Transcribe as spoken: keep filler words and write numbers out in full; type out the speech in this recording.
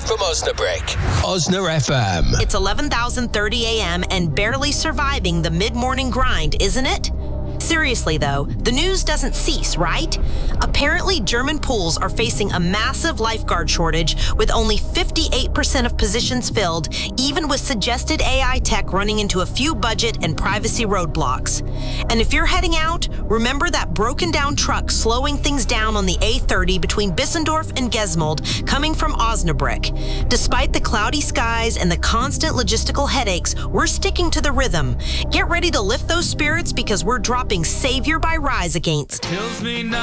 from Osnabrück. Osna F M. It's eleven thousand thirty a.m. and barely surviving the mid-morning grind, isn't it? Seriously, though, the news doesn't cease, right? Apparently, German pools are facing a massive lifeguard shortage with only fifty-eight percent of positions filled, even with suggested A I tech running into a few budget and privacy roadblocks. And if you're heading out, remember that broken down truck slowing things down on the A thirty between Bissendorf and Gesmold coming from Osnabrück. Despite the cloudy skies and the constant logistical headaches, we're sticking to the rhythm. Get ready to lift those spirits because we're dropping Savior by Rise Against.